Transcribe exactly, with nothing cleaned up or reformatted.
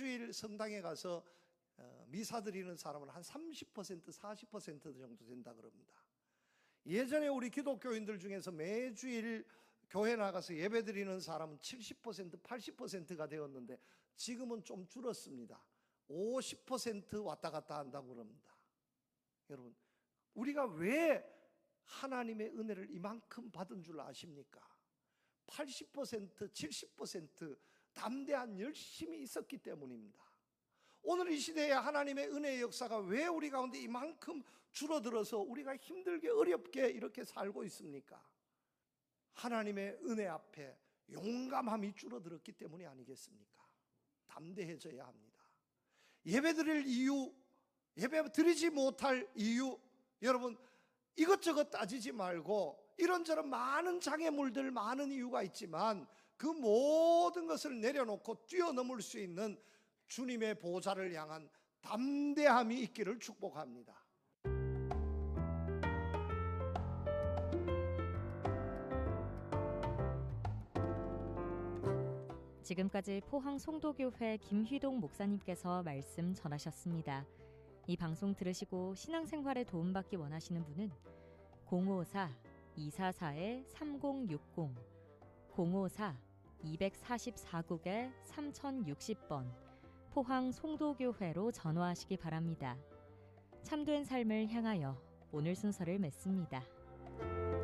매주일 성당에 가서 미사 드리는 사람은 한 삼십 퍼센트, 사십 퍼센트 정도 된다 그럽니다. 예전에 우리 기독교인들 중에서 매주일 교회 나가서 예배 드리는 사람은 칠십 퍼센트, 팔십 퍼센트가 되었는데 지금은 좀 줄었습니다. 오십 퍼센트 왔다 갔다 한다고 그럽니다. 여러분, 우리가 왜 하나님의 은혜를 이만큼 받은 줄 아십니까? 팔십 퍼센트, 칠십 퍼센트 담대한 열심이 있었기 때문입니다. 오늘 이 시대에 하나님의 은혜의 역사가 왜 우리 가운데 이만큼 줄어들어서 우리가 힘들게 어렵게 이렇게 살고 있습니까? 하나님의 은혜 앞에 용감함이 줄어들었기 때문이 아니겠습니까? 담대해져야 합니다. 예배 드릴 이유, 예배 드리지 못할 이유, 여러분 이것저것 따지지 말고 이런저런 많은 장애물들, 많은 이유가 있지만 그 모든 것을 내려놓고 뛰어넘을 수 있는 주님의 보좌를 향한 담대함이 있기를 축복합니다. 지금까지 포항 송도교회 김휘동 목사님께서 말씀 전하셨습니다. 이 방송 들으시고 신앙생활에 도움받기 원하시는 분은 공오사 이사사 삼공육공, 공오사 이사사 국에 삼천육십 번 포항 송도교회로 전화하시기 바랍니다. 참된 삶을 향하여 오늘 순서를 맺습니다.